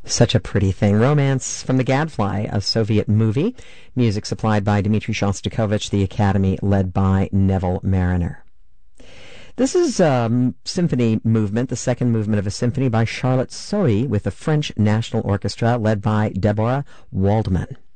Such a pretty thing. Romance from the Gadfly, a Soviet movie. Music supplied by Dmitri Shostakovich, the Academy led by Neville Mariner. This is Symphony Movement, the second movement of a symphony by Charlotte Sohi with the French National Orchestra led by Deborah Waldman.